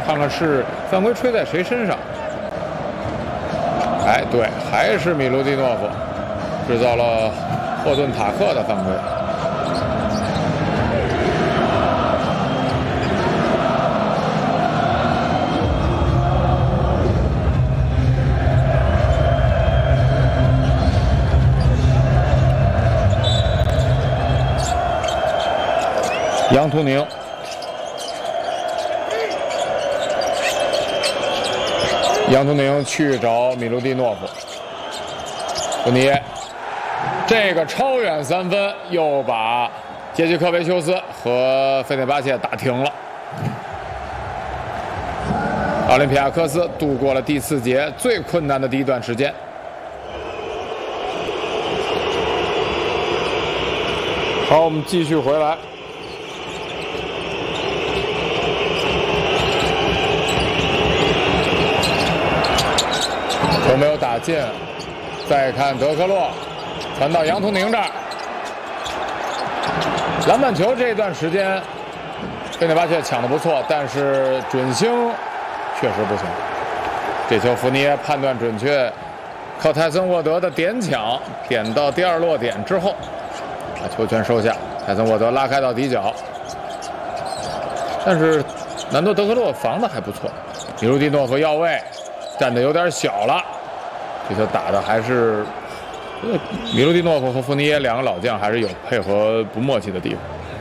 看看是犯规吹在谁身上。哎，对，还是米卢蒂诺夫制造了霍顿塔克的犯规。杨图宁，杨图宁去找米卢蒂诺夫，福尼耶，这个超远3分又把杰西科维修斯和费内巴切打停了。奥林匹亚科斯度过了第4节最困难的第一段时间。好，我们继续回来。都没有打进，再看德克洛传到杨图宁这儿，篮板球这段时间费内巴切抢得不错，但是准星确实不行。这球福尼耶判断准确，靠泰森沃德的点抢点到第2落点之后，把球权收下，泰森沃德拉开到底角，但是南多德克洛防的还不错，米卢蒂诺夫要位站得有点小了。这球打的还是，米卢蒂诺夫和福尼耶2个老将还是有配合不默契的地方。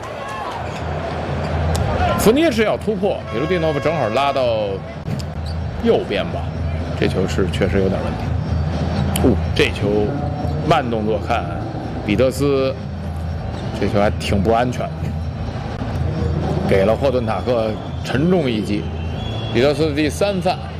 福尼耶是要突破，米卢蒂诺夫正好拉到右边吧，这球是确实有点问题。这球慢动作看，彼得斯这球还挺不安全，给了霍顿塔克沉重一击。彼得斯的第3犯。